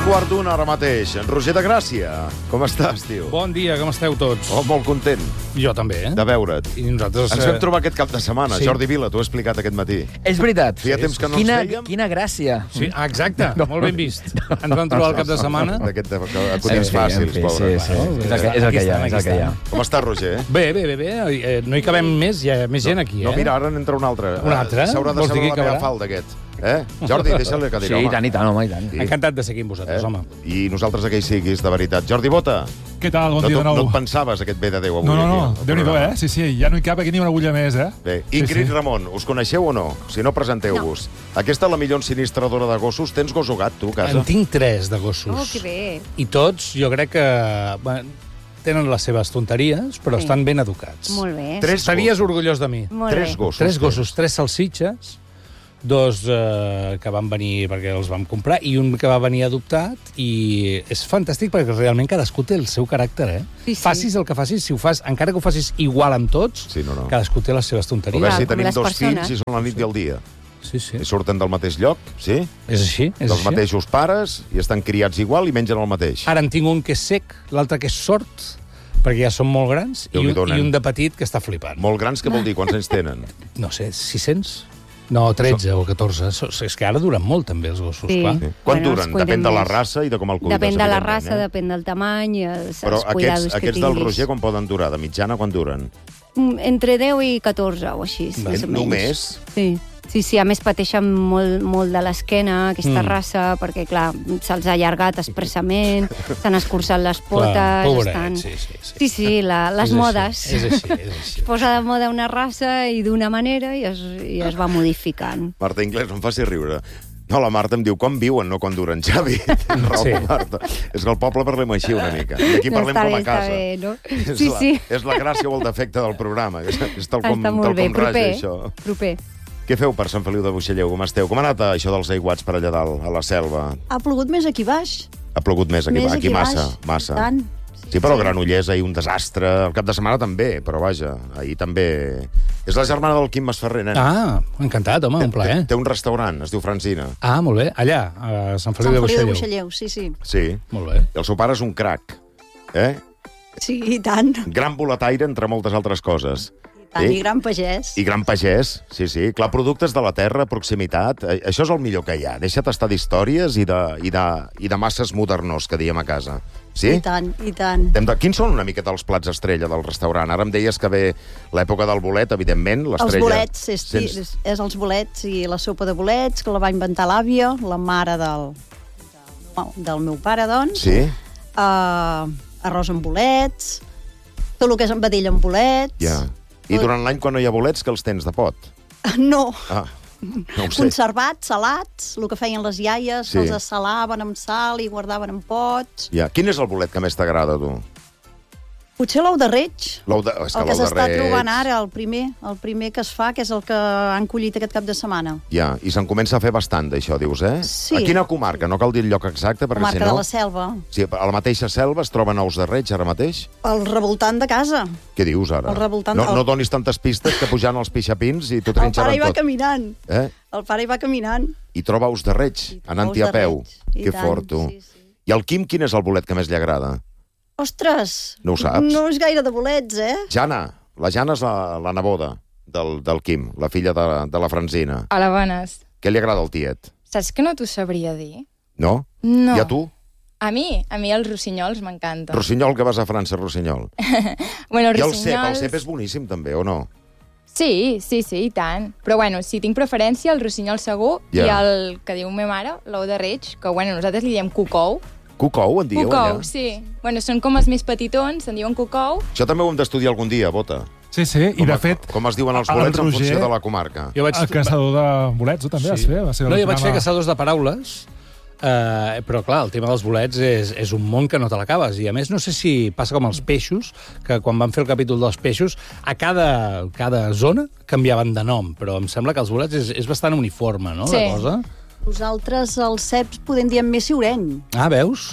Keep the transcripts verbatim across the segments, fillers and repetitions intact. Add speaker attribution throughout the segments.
Speaker 1: quart d'una ara mateix. En Roger de Gràcia, com estàs, tio?
Speaker 2: Bon dia, com esteu tots?
Speaker 1: Oh, molt content.
Speaker 2: Jo també, eh?
Speaker 1: De veure't.
Speaker 2: I nosaltres...
Speaker 1: Ens vam trobar aquest cap de setmana.
Speaker 2: Sí.
Speaker 1: Jordi Vila, t'ho he explicat aquest matí.
Speaker 3: És veritat.
Speaker 1: Feia temps que no
Speaker 3: quina,
Speaker 1: ens veiem.
Speaker 3: Quina gràcia.
Speaker 2: Sí, ah, exacte, no. Molt ben vist. Ens vam trobar el cap de setmana.
Speaker 1: D'aquest acudits
Speaker 3: Sí,
Speaker 1: fàcils,
Speaker 3: en fi,
Speaker 1: pobre.
Speaker 3: sí, sí.
Speaker 2: No?
Speaker 3: És el que, és el que hi ha, és el que hi ha.
Speaker 1: Com està, Roger?
Speaker 2: Bé, bé, bé, bé. Eh, No hi cabem més, hi ha més gent aquí, eh?
Speaker 1: No, mira, ara n'entra un altre.
Speaker 2: Un altre?
Speaker 1: S'haurà de
Speaker 2: Vols dir
Speaker 1: saber
Speaker 2: que
Speaker 1: la meva
Speaker 2: cabrà?
Speaker 1: falda, aquest. Eh? Jordi, deixa-li que
Speaker 3: Sí,
Speaker 1: dirà,
Speaker 3: i
Speaker 1: home.
Speaker 3: tant, i tant, home, i tant.
Speaker 1: Sí.
Speaker 2: Encantat de ser aquí amb vosaltres,
Speaker 1: Eh?
Speaker 2: home.
Speaker 1: I nosaltres aquell siguis, de veritat. Jordi Bota,
Speaker 4: Què tal? Bon
Speaker 1: no,
Speaker 4: dia de
Speaker 1: no,
Speaker 4: nou.
Speaker 1: no et pensaves aquest bé de Déu avui?
Speaker 4: No, no, no.
Speaker 1: aquí, al
Speaker 4: Déu-n'hi-do,
Speaker 1: programa?
Speaker 4: eh? Sí, sí, ja no hi cap aquí ni una agulla més, eh?
Speaker 1: Bé,
Speaker 4: Sí,
Speaker 1: Ingrid
Speaker 4: sí.
Speaker 1: Ramon, us coneixeu o no? Si no, presenteu-vos. Aquesta és la millor ensinistradora de gossos. Tens gos o gat, tu, a casa?
Speaker 2: En tinc tres de gossos.
Speaker 5: Oh, que bé.
Speaker 2: I tots, jo crec que... Bueno, tenen les seves tonteries, però
Speaker 5: Sí.
Speaker 2: estan ben educats.
Speaker 5: Molt bé.
Speaker 1: Tres
Speaker 2: Estaries
Speaker 1: gossos.
Speaker 2: orgullós de mi.
Speaker 5: Molt
Speaker 1: Tres
Speaker 5: bé.
Speaker 1: gossos.
Speaker 2: Tres
Speaker 1: tens.
Speaker 2: gossos, tres salsitxes, dos eh, que van venir perquè els vam comprar i un que va venir adoptat, i és fantàstic perquè realment cadascú té el seu caràcter, eh?
Speaker 5: Sí, sí.
Speaker 2: Facis el que facis, si ho fas, encara que ho facis igual amb tots,
Speaker 1: Sí, no, no.
Speaker 2: cadascú té les seves
Speaker 1: A
Speaker 2: tonteries.
Speaker 1: veure si
Speaker 5: com
Speaker 1: tenim
Speaker 5: les
Speaker 1: dos
Speaker 5: persones.
Speaker 1: fills i són la nit i el dia.
Speaker 2: Sí, sí.
Speaker 1: I surten del mateix lloc, sí?
Speaker 2: És així, és
Speaker 1: Dels
Speaker 2: així.
Speaker 1: mateixos pares, i estan criats igual i mengen el mateix.
Speaker 2: Ara en tinc un que és sec, l'altre que és sord, perquè ja són molt grans, i un,
Speaker 1: Déu-n'hi-do, nen.
Speaker 2: i un de petit que està flipant.
Speaker 1: Molt grans, què vol dir? Quants anys tenen?
Speaker 2: No sé, sis-cents? No, tretze o catorze. So- És que ara duren molt, també, els gossos,
Speaker 5: Sí.
Speaker 2: clar.
Speaker 1: Sí. Quan
Speaker 5: Bueno,
Speaker 1: duren?
Speaker 5: els cuiden
Speaker 1: Depèn de la
Speaker 5: més.
Speaker 1: raça i de com el cuides.
Speaker 5: Depèn de la
Speaker 1: evidentment,
Speaker 5: raça,
Speaker 1: eh?
Speaker 5: depèn del tamany i els,
Speaker 1: Però
Speaker 5: els cuidados
Speaker 1: aquests,
Speaker 5: que
Speaker 1: aquests del
Speaker 5: tinguis.
Speaker 1: Roger com poden durar? De mitjana, quan duren?
Speaker 5: Mm, Entre deu i catorze o així,
Speaker 2: Va.
Speaker 5: més o menys.
Speaker 1: Només?
Speaker 5: Sí. Sí, sí, a més pateixen molt, molt de l'esquena, aquesta
Speaker 2: Mm.
Speaker 5: raça, perquè, clar, se'ls ha allargat expressament, s'han escurçat les potes...
Speaker 2: Clar, pobret,
Speaker 5: estan...
Speaker 2: sí, sí, sí.
Speaker 5: Sí, sí, la, les
Speaker 2: És així,
Speaker 5: modes.
Speaker 2: És així, és així.
Speaker 5: Posa de moda una raça i d'una manera i es, i es va modificant.
Speaker 1: Marta Inglés, no em faci riure. No, la Marta em diu, com viuen, no quan duren, Xavi? Raó,
Speaker 2: Sí.
Speaker 1: Marta. És que al poble parlem així una mica. I aquí
Speaker 5: No,
Speaker 1: parlem
Speaker 5: està
Speaker 1: com a
Speaker 5: bé,
Speaker 1: casa.
Speaker 5: està bé, no?
Speaker 1: És
Speaker 5: Sí,
Speaker 1: la,
Speaker 5: sí.
Speaker 1: És la gràcia o el defecte del programa. És, és tal com,
Speaker 5: Està molt
Speaker 1: tal
Speaker 5: bé,
Speaker 1: com raja,
Speaker 5: proper,
Speaker 1: això.
Speaker 5: proper.
Speaker 1: Què feu per Sant Feliu de Buixalleu? Com esteu? Com ha anat això dels aiguats per allà dalt, a la selva?
Speaker 6: Ha plogut més aquí baix.
Speaker 1: Ha plogut més aquí,
Speaker 6: Més
Speaker 1: aquí,
Speaker 6: aquí
Speaker 1: massa,
Speaker 6: baix.
Speaker 1: massa.
Speaker 6: Tant.
Speaker 1: Sí, però Granollers, ahir un desastre. El cap de setmana també, però vaja, ahir també... És la germana del Quim Masferrer, nen.
Speaker 2: Ah, encantat, home, un
Speaker 1: Té,
Speaker 2: plaer.
Speaker 1: té un restaurant, es diu Francina.
Speaker 2: Ah, molt bé. Allà, a Sant Feliu
Speaker 6: Sant
Speaker 2: de
Speaker 6: Feliu de
Speaker 2: Buixalleu.
Speaker 6: Buixalleu, sí, sí.
Speaker 1: Sí.
Speaker 2: Molt bé.
Speaker 1: I el seu pare és un crac. Eh?
Speaker 6: Sí, i tant.
Speaker 1: Gran boletaire, entre moltes altres coses.
Speaker 6: I tant,
Speaker 1: Sí.
Speaker 6: i gran pagès.
Speaker 1: I gran pagès, sí, sí. Clar, productes de la terra, proximitat, eh, això és el millor que hi ha. Deixa't estar d'històries i, de, i, de, i de masses modernos, que diem a casa. Sí?
Speaker 6: I tant, i tant.
Speaker 1: Hem de... Quins són una miqueta els plats estrella del restaurant? Ara em deies que ve l'època del bolet, evidentment,
Speaker 6: Els
Speaker 1: l'estrella...
Speaker 6: bolets, és,
Speaker 1: Sents-
Speaker 6: és, és els bolets i la sopa de bolets, que la va inventar l'àvia, la mare del, del, del meu pare, doncs.
Speaker 1: Sí?
Speaker 6: Uh, arròs amb bolets, tot el que és amb vedella amb bolets.
Speaker 1: Ja. I durant l'any, quan no hi ha bolets, que els tens de pot?
Speaker 6: No,
Speaker 1: Ah, no ho sé.
Speaker 6: conservats, salats, el que feien les iaies,
Speaker 1: Sí.
Speaker 6: els assalaven amb sal i guardaven en pots.
Speaker 1: Ja. Quin és el bolet que més t'agrada, tu?
Speaker 6: Potser l'ou de reig,
Speaker 1: L'ou de... És
Speaker 6: el que
Speaker 1: l'ou de
Speaker 6: s'està
Speaker 1: reig-
Speaker 6: trobant ara, el primer, el primer que es fa, que és el que han collit aquest cap de setmana.
Speaker 1: Ja, i se'n comença a fer bastant d'això, dius, eh?
Speaker 6: Sí.
Speaker 1: A quina comarca? No cal dir el lloc exacte, perquè
Speaker 6: Comarca
Speaker 1: si no...
Speaker 6: de la Selva,
Speaker 1: Sí, a la mateixa selva es troben ous de reig ara mateix?
Speaker 6: el revoltant de casa.
Speaker 1: Què dius, ara?
Speaker 6: El revoltant
Speaker 1: no,
Speaker 6: del-
Speaker 1: no donis tantes pistes que pujant els pixapins i t'ho
Speaker 6: El pare
Speaker 1: trinxaran
Speaker 6: hi va
Speaker 1: tot.
Speaker 6: caminant,
Speaker 1: Eh?
Speaker 6: el pare hi va caminant.
Speaker 1: I troba ous de reig,
Speaker 6: I troba
Speaker 1: anant-hi
Speaker 6: ous
Speaker 1: a
Speaker 6: de
Speaker 1: peu.
Speaker 6: reig. I
Speaker 1: Que
Speaker 6: tant,
Speaker 1: fort, tu.
Speaker 6: sí, sí.
Speaker 1: I el Quim, quin és el bolet que més li agrada?
Speaker 6: Ostres!
Speaker 1: No ho saps?
Speaker 6: No és gaire de bolets, eh?
Speaker 1: Jana. La Jana és la, la neboda del, del Quim, la filla de, de la Francina.
Speaker 7: Hola, bones.
Speaker 1: Què li agrada al tiet?
Speaker 7: Saps que no t'ho sabria dir?
Speaker 1: No?
Speaker 7: No.
Speaker 1: I a tu?
Speaker 7: A mi, a mi els rossinyols m'encanten.
Speaker 1: Rossinyol, que vas a França, Rossinyol.
Speaker 7: Bueno,
Speaker 1: I el
Speaker 7: rossinyols...
Speaker 1: cep, el cep és boníssim també, o no?
Speaker 7: Sí, sí, sí, i tant. Però bueno, si tinc preferència, el rossinyol segur
Speaker 1: Ja.
Speaker 7: i el que diu ma mare, l'ou de reig, que bueno, nosaltres li diem cucou.
Speaker 1: Cucou, en dieu,
Speaker 7: Cucou,
Speaker 1: allà?
Speaker 7: sí. Bueno, són com els més petitons, se'n diuen cucou.
Speaker 1: Això també ho hem d'estudiar algun dia, Bota.
Speaker 4: Sí, sí, i
Speaker 1: Com,
Speaker 4: de fet,
Speaker 1: com es diuen els
Speaker 4: el
Speaker 1: bolets en
Speaker 4: Roger-
Speaker 1: funció de la comarca.
Speaker 2: Jo vaig...
Speaker 4: el caçador de bolets, tu també vas fer? Va ser
Speaker 2: No,
Speaker 4: el
Speaker 2: jo vaig fer
Speaker 4: programa-
Speaker 2: caçadors de paraules, eh, però clar, el tema dels bolets és, és un món que no te l'acabes. I a més, no sé si passa com els peixos, que quan van fer el capítol dels peixos, a cada, cada zona canviaven de nom, però em sembla que els bolets és, és bastant uniforme, no,
Speaker 7: Sí.
Speaker 2: la cosa?
Speaker 6: Nosaltres, els ceps, podem dir amb més siureny.
Speaker 2: Ah, veus?
Speaker 6: En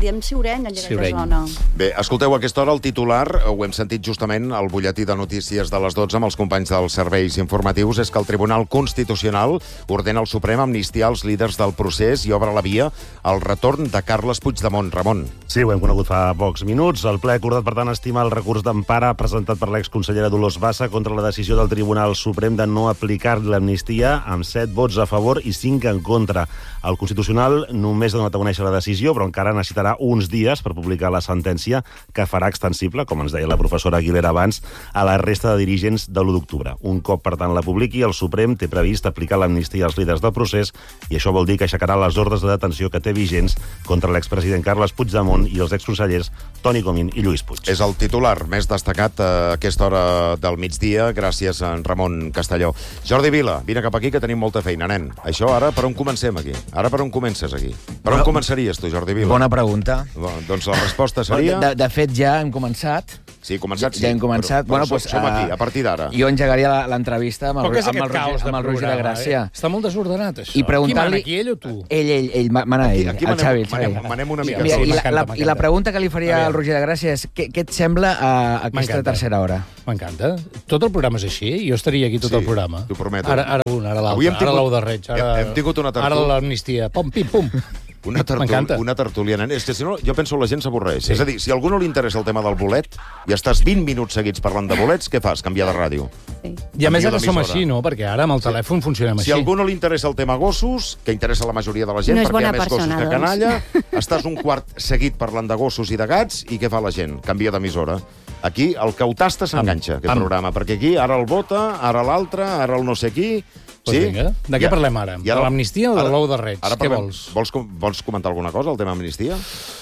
Speaker 6: diem Siureny, allà
Speaker 2: Siureny.
Speaker 6: aquella zona.
Speaker 1: Bé, escolteu, a aquesta hora el titular, ho hem sentit justament al butlletí de notícies de les dotze amb els companys dels serveis informatius, és que el Tribunal Constitucional ordena al Suprem amnistiar els líders del procés i obre la via al retorn de Carles Puigdemont. Ramon.
Speaker 8: Sí, ho hem conegut fa pocs minuts. El ple ha acordat, per tant, estimar el recurs d'empara presentat per l'exconsellera Dolors Bassa contra la decisió del Tribunal Suprem de no aplicar l'amnistia amb set vots a favor i cinc en contra. El Constitucional només ha donat a conèixer la decisió, però encara necessitarà uns dies per publicar la sentència, que farà extensible, com ens deia la professora Aguilera abans, a la resta de dirigents de l'u d'octubre. Un cop, per tant, la publiqui, el Suprem té previst aplicar l'amnistia als líders del procés i això vol dir que aixecarà les ordres de detenció que té vigents contra l'expresident Carles Puigdemont i els exconsellers Toni Comín i Lluís Puig.
Speaker 1: És el titular més destacat a aquesta hora del migdia. Gràcies a en Ramon Castelló. Jordi Vila, vine cap aquí, que tenim molta feina, nen. Això ara, per on comencem aquí? Ara per on comences aquí? Per on començaries tu, Jordi Vila?
Speaker 3: Bona pregunta.
Speaker 1: Bon, doncs la resposta seria...
Speaker 3: De, de fet, ja hem començat.
Speaker 1: Sí, començat sí.
Speaker 3: Ja hem començat.
Speaker 1: Però,
Speaker 3: bueno,
Speaker 1: però
Speaker 3: pues,
Speaker 1: som aquí, a partir d'ara.
Speaker 3: Jo engegaria la- l'entrevista amb el,
Speaker 2: Però què és
Speaker 3: amb el,
Speaker 2: aquest caos
Speaker 3: Roger, amb el
Speaker 2: de
Speaker 3: Roger de
Speaker 2: programa,
Speaker 3: Gràcia.
Speaker 2: eh? Està molt desordenat, això.
Speaker 3: I preguntar-li...
Speaker 2: Qui mana, aquí, ell o tu?
Speaker 3: Ell, ell, ell, ma- mana
Speaker 1: Aquí-
Speaker 3: ell,
Speaker 1: aquí
Speaker 3: el
Speaker 1: manem-
Speaker 3: Xavi, el Xavi.
Speaker 1: manem- manem una mica.
Speaker 3: Mira,
Speaker 2: Sí,
Speaker 3: i, la,
Speaker 2: m'encanta,
Speaker 3: la,
Speaker 2: m'encanta.
Speaker 3: I la pregunta que li faria
Speaker 2: Aviam.
Speaker 3: al Roger de Gràcia és què, què et sembla a, a aquesta
Speaker 2: M'encanta.
Speaker 3: tercera hora?
Speaker 2: M'encanta. Tot el programa és així. Jo estaria aquí tot
Speaker 1: Sí,
Speaker 2: el programa.
Speaker 1: t'ho prometo.
Speaker 2: Ara, ara un, ara
Speaker 1: Avui hem
Speaker 2: l'altre. Ara
Speaker 1: tingut-
Speaker 2: l'ou de reig. Ara,
Speaker 1: hem- hem tingut una tertúlia.
Speaker 2: Ara l'amnistia. Pum, pim, pum.
Speaker 1: Una, tertul
Speaker 2: M'encanta.
Speaker 1: una tertúlia, nen. És que si no, jo penso que la gent s'avorreix. Sí. És a dir, si a algú no li interessa el tema del bolet i estàs vint minuts seguits parlant de bolets, què fas? Canviar de ràdio.
Speaker 5: Sí.
Speaker 2: I a més
Speaker 1: Canvio
Speaker 2: ara som
Speaker 1: d'emissora.
Speaker 2: així, no? Perquè ara amb el telèfon funcionem
Speaker 1: Si
Speaker 2: així.
Speaker 1: a algú no li interessa el tema gossos, que interessa la majoria de la gent,
Speaker 5: No és
Speaker 1: perquè hi ha
Speaker 5: bona
Speaker 1: més gossos
Speaker 5: persona,
Speaker 1: que
Speaker 5: doncs.
Speaker 1: canalla, estàs un quart seguit parlant de gossos i de gats, i què fa la gent? Canvia d'emissora. Aquí, el que ho tasta s'enganxa, aquest
Speaker 2: Am.
Speaker 1: programa, perquè aquí ara el vota, ara l'altre, ara el no sé qui...
Speaker 2: Pues vinga. De què
Speaker 1: Ja.
Speaker 2: parlem ara?
Speaker 1: I
Speaker 2: De l'amnistia o de
Speaker 1: ara-
Speaker 2: l'ou de reig?
Speaker 1: Ara
Speaker 2: Què
Speaker 1: parlem-
Speaker 2: vols?
Speaker 1: Vols, com- vols comentar alguna cosa, el tema amnistia?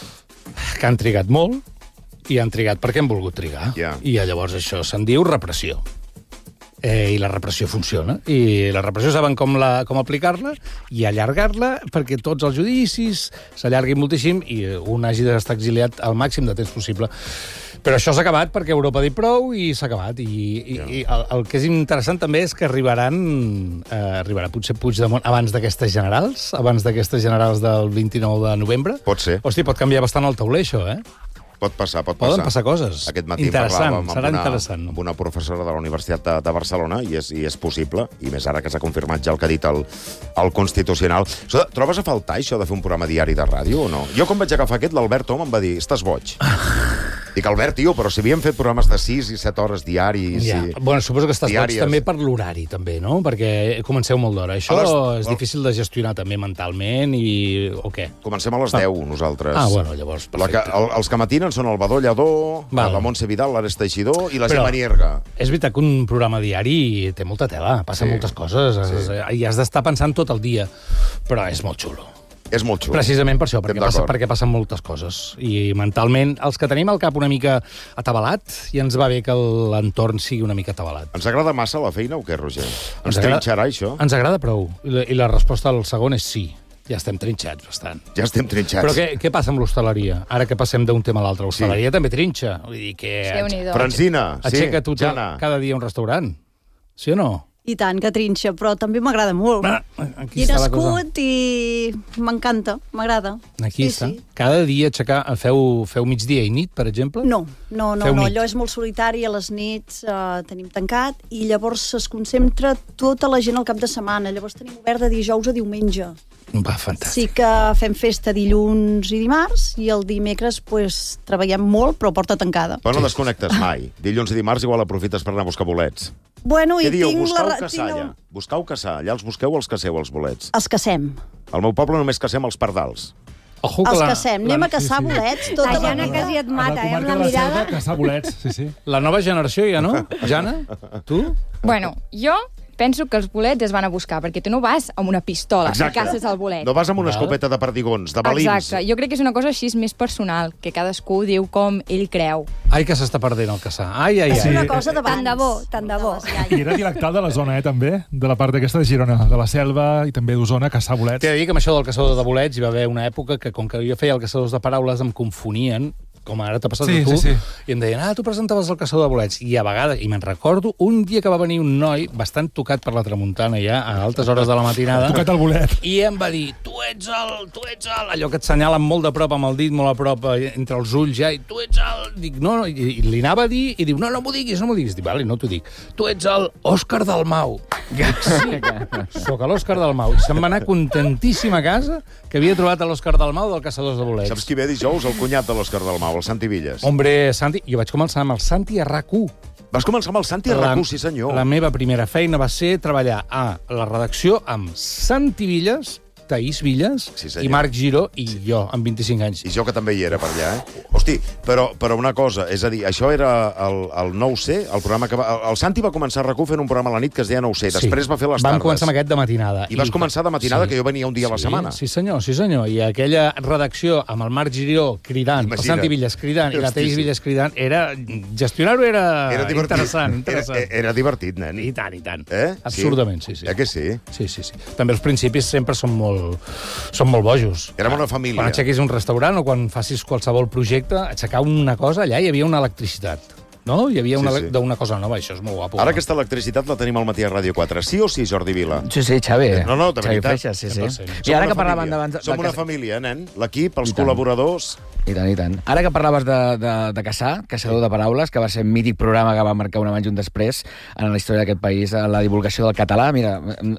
Speaker 2: Que han trigat molt i han trigat perquè han volgut trigar.
Speaker 1: Ja.
Speaker 2: I llavors això se'n diu repressió. Eh, I la repressió funciona. I la repressió saben com, la, com aplicar-la i allargar-la perquè tots els judicis s'allarguin moltíssim i un hagi d'estar exiliat al màxim de temps possible. Però això s'ha acabat perquè Europa ha dit prou i s'ha acabat. I, i,
Speaker 1: Ja.
Speaker 2: i el, el que és interessant també és que arribaran, eh, arribarà potser Puigdemont abans d'aquestes generals, abans d'aquestes generals del vint-i-nou de novembre.
Speaker 1: Pot ser.
Speaker 2: Hosti, pot canviar bastant el tauler, això, eh?
Speaker 1: Pot passar, pot
Speaker 2: Poden
Speaker 1: passar.
Speaker 2: passar coses.
Speaker 1: Aquest matí
Speaker 2: Interessant,
Speaker 1: parlàvem amb
Speaker 2: serà
Speaker 1: una,
Speaker 2: interessant.
Speaker 1: amb una professora de la Universitat de, de Barcelona i és, i és possible, i més ara que s'ha confirmat ja el que ha dit el, el Constitucional. So, trobes a faltar això de fer un programa diari de ràdio o no? Jo quan vaig agafar aquest, l'Albert Tom em va dir, estàs boig. Dic, Albert, tio, però si havíem fet programes de sis i set hores diaris...
Speaker 2: Ja.
Speaker 1: I...
Speaker 2: Bueno, suposo que estàs boig
Speaker 1: diàries.
Speaker 2: també per l'horari, també, no? Perquè comenceu molt d'hora. Això
Speaker 1: A les-
Speaker 2: és difícil de gestionar també mentalment i... o què?
Speaker 1: Comencem a les deu, nosaltres.
Speaker 2: Ah, bueno, llavors,
Speaker 1: La que,
Speaker 2: perfecte.
Speaker 1: el, els que matinen són el Badó Lledó,
Speaker 2: Val.
Speaker 1: la Montse Vidal, l'Ares Teixidor i la
Speaker 2: Però-
Speaker 1: Gemma Nierga.
Speaker 2: És veritat que un programa diari té molta tela, passen
Speaker 1: Sí.
Speaker 2: moltes coses,
Speaker 1: Sí.
Speaker 2: sí. i has d'estar pensant tot el dia, però és molt xulo.
Speaker 1: És molt xulo.
Speaker 2: Precisament per això,
Speaker 1: Estem
Speaker 2: perquè, passa,
Speaker 1: d'acord.
Speaker 2: perquè passen moltes coses. I mentalment, els que tenim el cap una mica atabalat, ja ens va bé que l'entorn sigui una mica atabalat.
Speaker 1: Ens agrada massa la feina o què, Roger? Ens
Speaker 2: agrada-
Speaker 1: trinxarà això?
Speaker 2: Ens agrada prou. I la, i la resposta al segon és sí. Ja estem trinxats bastant.
Speaker 1: Ja estem trinxats.
Speaker 2: Però què, què passa amb l'hostaleria? Ara que passem d'un tema a l'altre, l'hostaleria sí. també trinxa. Vull dir que...
Speaker 7: Déu-n'hi-do.
Speaker 1: Francina, sí,
Speaker 2: Aixeca tu
Speaker 1: Jana.
Speaker 2: cada dia un restaurant. Sí o no?
Speaker 6: I tant, que trinxa, però també m'agrada molt.
Speaker 2: Ah, aquí
Speaker 6: I he
Speaker 2: està la cosa.
Speaker 6: nascut i m'encanta, m'agrada.
Speaker 2: Aquí
Speaker 6: sí,
Speaker 2: està.
Speaker 6: Sí.
Speaker 2: Cada dia aixecar... Feu, feu migdia i nit, per exemple?
Speaker 6: No, no, no,
Speaker 2: Feu
Speaker 6: no.
Speaker 2: nit.
Speaker 6: Allò és molt solitari, a les nits eh, tenim tancat i llavors es concentra tota la gent al cap de setmana. Llavors tenim obert de dijous a diumenge.
Speaker 2: Va, fantàstic.
Speaker 6: Sí que fem festa dilluns i dimarts i el dimecres pues, treballem molt, però porta tancada.
Speaker 1: Però no desconnectes mai. Dilluns i dimarts igual aprofites per anar a buscar bolets.
Speaker 6: Bueno,
Speaker 1: Què
Speaker 6: i
Speaker 1: dieu?
Speaker 6: tinc
Speaker 1: Buscau
Speaker 6: la...
Speaker 1: caçar,
Speaker 6: tinc
Speaker 1: allà. Buscau caçar. Allà els busqueu o els caceu, els bolets?
Speaker 6: Els caçem.
Speaker 1: Al meu poble només cacem els pardals.
Speaker 2: Ojo
Speaker 6: Els
Speaker 2: la,
Speaker 6: caçem. Anem a caçar
Speaker 4: sí, sí.
Speaker 6: bolets tota
Speaker 5: La
Speaker 6: la,
Speaker 5: Jana
Speaker 6: vida.
Speaker 5: quasi et
Speaker 4: A la
Speaker 5: mata, eh, amb
Speaker 4: comarca
Speaker 5: la
Speaker 4: de la Selva,
Speaker 5: mirada.
Speaker 4: caçar bolets, sí, sí.
Speaker 2: la nova generació ja no? Jana? Tu?
Speaker 7: Bueno, jo penso que els bolets es van a buscar, perquè tu no vas amb una pistola
Speaker 1: Exacte.
Speaker 7: i caces el bolet.
Speaker 1: No vas amb una
Speaker 2: Val.
Speaker 1: escopeta de perdigons, de balins.
Speaker 7: Exacte. Jo crec que és una cosa així més personal, que cadascú diu com ell creu.
Speaker 2: Ai, que s'està perdent el caçar. Ai, ai,
Speaker 6: És
Speaker 2: ai.
Speaker 6: una cosa d'abans.
Speaker 5: Tant de bo, tant de bo.
Speaker 6: les
Speaker 4: I era dialectal de la zona, eh, també, de la part aquesta de Girona, de la Selva i també d'Osona, caçar bolets.
Speaker 2: T'he de dir que amb això del caçador de bolets hi va haver una època que, com que jo feia el caçadors de paraules, em confonien com ara t'ha passat
Speaker 4: Sí,
Speaker 2: a tu,
Speaker 4: sí, sí.
Speaker 2: i em deien, ah, tu presentaves el Caçador de Bolets. I a vegades, i me'n recordo, un dia que va venir un noi bastant tocat per la tramuntana ja, a altes hores de la matinada,
Speaker 4: Tocat el bolet.
Speaker 2: i em va dir, tu ets el, tu ets el... Allò que et senyalen molt de prop amb el dit, molt a prop, eh, entre els ulls ja, i tu ets el... Dic, no, no, i, i li anava a dir, i diu, no, no m'ho diguis, no m'ho diguis. Dic, vale, no t'ho dic. Tu ets el Òscar Dalmau. Dic, sí, sóc l'Òscar Dalmau. I se'm va anar contentíssim a casa que havia trobat l'Òscar Dalmau del Caçadors de Bolets.
Speaker 1: Saps qui ve dijous? El cunyat de l'Òscar Dalmau, el Santi Villas.
Speaker 2: Hombre, Santi, jo vaig començar amb el Santi a RAC u.
Speaker 1: Vas començar amb el Santi a RAC u, sí senyor.
Speaker 2: La meva primera feina va ser treballar a la redacció amb Santi Villas, Taís Villas
Speaker 1: Sí, senyor.
Speaker 2: i Marc Giró i jo, amb vint-i-cinc anys.
Speaker 1: I jo que també hi era per allà, eh? Hosti, però, però una cosa, és a dir, això era el, el nou C, el programa que va... El, el Santi va començar a RAC u fent un programa a la nit que es deia nou C, després va fer les
Speaker 2: Vam
Speaker 1: tardes.
Speaker 2: començar amb aquest de matinada.
Speaker 1: I vas començar de matinada, que jo venia un dia a la
Speaker 2: sí,
Speaker 1: setmana.
Speaker 2: Sí, senyor, sí, senyor. I aquella redacció amb el Marc Giró cridant,
Speaker 1: Imagina't.
Speaker 2: el Santi Villas cridant i la
Speaker 1: Hosti,
Speaker 2: Taís
Speaker 1: sí.
Speaker 2: Villas cridant, era... Gestionar-ho era,
Speaker 1: Era divertit.
Speaker 2: interessant, interessant.
Speaker 1: Era, era divertit, nen.
Speaker 2: I tant, i tant.
Speaker 1: Eh?
Speaker 2: Absurdament, sí, sí.
Speaker 1: Eh que sí?
Speaker 2: Sí, sí, sí. També els principis sempre són molt, són molt bojos.
Speaker 1: Érem una família.
Speaker 2: Quan aixequis un restaurant o quan facis qualsevol projecte, aixecar una cosa, allà hi havia una electricitat. No? Hi havia una,
Speaker 1: Sí, sí.
Speaker 2: d'una cosa nova, això és molt guapo.
Speaker 1: Ara
Speaker 2: no?
Speaker 1: aquesta electricitat la tenim al matí a Ràdio quatre. Sí o sí, Jordi Vila?
Speaker 3: Sí, sí, Xavi.
Speaker 1: No, no, de
Speaker 3: Xavi
Speaker 1: veritat.
Speaker 3: Freixas, sí,
Speaker 2: cent per
Speaker 3: sí.
Speaker 2: cent.
Speaker 3: I ara
Speaker 1: Som
Speaker 3: que
Speaker 1: una
Speaker 3: parlaven
Speaker 1: família.
Speaker 3: d'abans... de-
Speaker 1: Som
Speaker 3: de
Speaker 1: una
Speaker 3: cas-
Speaker 1: família, nen. L'equip, els
Speaker 3: I tant.
Speaker 1: col·laboradors...
Speaker 3: I tant, i tant. Ara que parlaves de, de, de Caçar, Caçador de Paraules, que va ser un mític programa que va marcar un abans i un després en la història d'aquest país, en la divulgació del català, mira,